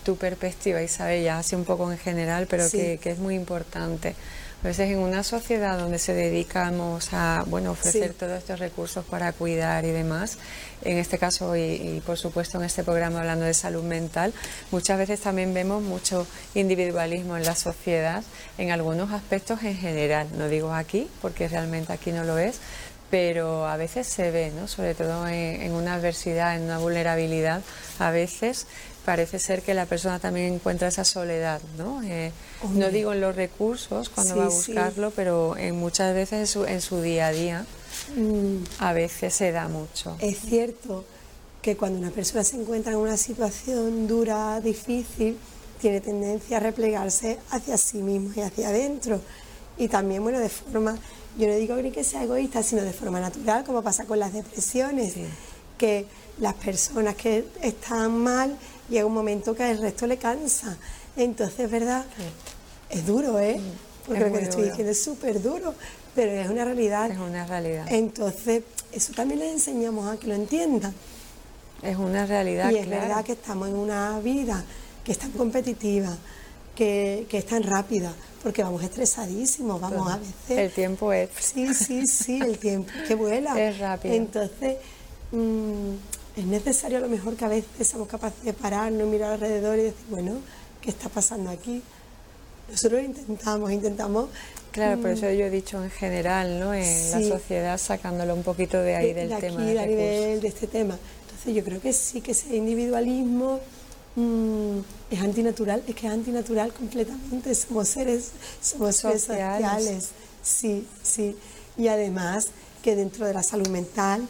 tu perspectiva, Isabel, ya así un poco en general, pero Sí. que es muy importante. A veces en una sociedad donde se dedicamos a, bueno, ofrecer Sí. todos estos recursos para cuidar y demás, en este caso y por supuesto en este programa hablando de salud mental, muchas veces también vemos mucho individualismo en la sociedad, en algunos aspectos en general, no digo aquí, porque realmente aquí no lo es, pero a veces se ve, ¿no? Sobre todo en una adversidad, en una vulnerabilidad, a veces parece ser que la persona también encuentra esa soledad, ¿no? No digo en los recursos cuando Sí, va a sí. buscarlo, pero en muchas veces en su día a día Mm, a veces se da mucho. Es cierto que cuando una persona se encuentra en una situación dura, difícil, tiene tendencia a replegarse hacia sí mismo y hacia adentro. Y también, bueno, de forma, yo no digo ni que sea egoísta, sino de forma natural, como pasa con las depresiones, Sí. que las personas que están mal, llega un momento que al resto le cansa. Entonces, ¿verdad? Es duro, ¿eh? Porque Es lo que muy te estoy duro. diciendo es súper duro, pero es una realidad. Es una realidad. Entonces, eso también les enseñamos a que lo entiendan. Es una realidad, Y es claro. verdad que estamos en una vida que es tan competitiva, que es tan rápida, porque vamos estresadísimos, vamos a veces... El tiempo es... Sí, el tiempo que vuela. Es rápido. Entonces, es necesario a lo mejor que a veces seamos capaces de pararnos, mirar alrededor y decir, bueno, ¿qué está pasando aquí? Nosotros intentamos... Claro, por eso yo he dicho en general, ¿no? En la Sí. sociedad, sacándolo un poquito de ahí del de tema aquí, de a recursos. nivel de este tema. Entonces yo creo que sí, que ese individualismo es antinatural, es que es antinatural completamente, somos seres sociales. Sí, sí. Y además que dentro de la salud mental,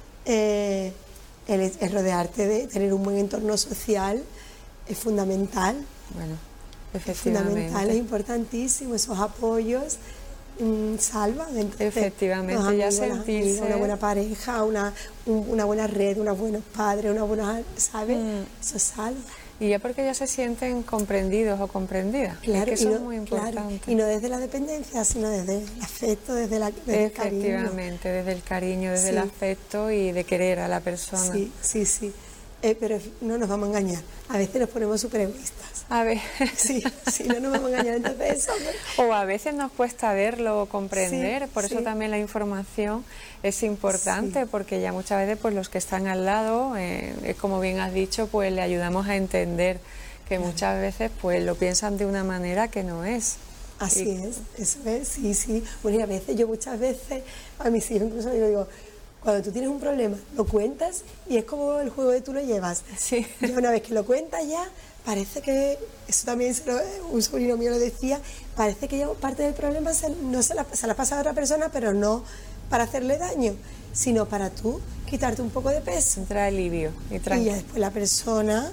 el rodearte de tener un buen entorno social es fundamental. Bueno, Es efectivamente. fundamental, es importantísimo, esos apoyos salvan. Entonces, Efectivamente, los ya amigos, las sentirse- amigas, una buena pareja, una buena red, unos buenos padres, una buena, ¿sabes? Eso salva. Y ya porque ya se sienten comprendidos o comprendidas. Claro, es que eso y es muy importante. claro, y no desde la dependencia, sino desde el afecto, desde el cariño. Efectivamente, desde el cariño, desde el Sí. afecto y de querer a la persona. Sí, sí, sí. Pero no nos vamos a engañar. A veces nos ponemos súper egoístas. A ver, Sí, sí, no nos vamos a engañar. Entonces eso... o a veces nos cuesta verlo o comprender, Sí, por eso sí. también la información es importante, Sí. porque ya muchas veces pues los que están al lado, como bien has dicho, pues le ayudamos a entender que muchas veces pues lo piensan de una manera que no es. Así es, eso es, sí, sí. Bueno, y a veces, yo muchas veces, a mis hijos incluso les digo, cuando tú tienes un problema, lo cuentas y es como el juego de tú lo llevas. Sí. Ya una vez que lo cuentas ya, parece que, eso también un sobrino mío lo decía, parece que ya parte del problema se la pasa a otra persona, pero no para hacerle daño, sino para tú quitarte un poco de peso. Entra alivio y Y tranquilo. ya después la persona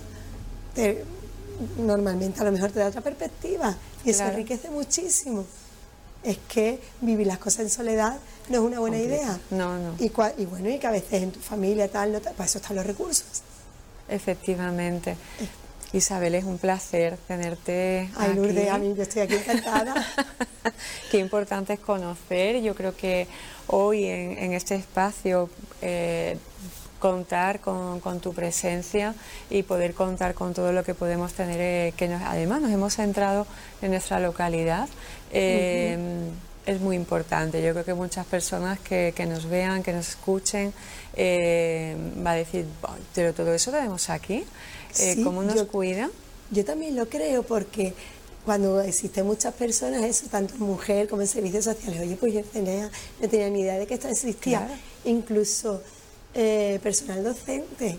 normalmente a lo mejor te da otra perspectiva y eso Claro. enriquece muchísimo. Es que vivir las cosas en soledad no es una buena idea. No, no. Y bueno, y que a veces en tu familia tal, para eso están los recursos. Efectivamente. Isabel, es un placer tenerte Ay, aquí. Lourdes, a mí yo estoy aquí encantada. Qué importante es conocer. Yo creo que hoy en este espacio contar con tu presencia y poder contar con todo lo que podemos tener, además nos hemos centrado en nuestra localidad. Es muy importante. Yo creo que muchas personas que nos vean, que nos escuchen, va a decir, pero todo eso tenemos aquí. Sí, ¿Cómo nos cuida? Yo también lo creo porque cuando existen muchas personas, eso, tanto en mujer como en servicios sociales, oye, pues yo no tenía ni idea de que esto existía. Claro. Incluso personal docente.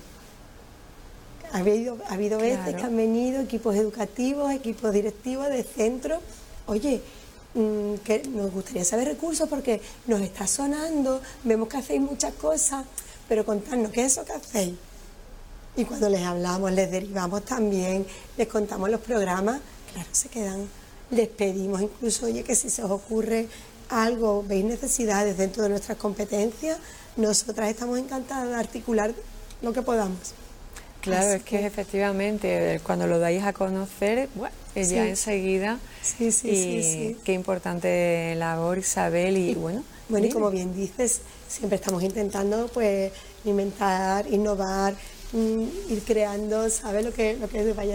Ha habido veces Claro. que han venido equipos educativos, equipos directivos de centros, oye, que nos gustaría saber recursos porque nos está sonando, vemos que hacéis muchas cosas, pero contadnos, ¿qué es eso que hacéis? Y cuando les hablamos, les derivamos también, les contamos los programas, claro, se quedan, les pedimos incluso, oye, que si se os ocurre algo, veis necesidades dentro de nuestras competencias, nosotras estamos encantadas de articular lo que podamos. Claro, Así es que efectivamente cuando lo dais a conocer, bueno, ya Sí. enseguida. Sí, sí, y sí, sí. Qué importante labor, Isabel, y bueno. Bueno, y dime. como bien dices, siempre estamos intentando pues inventar, innovar, ir creando, ¿sabes? Lo que vaya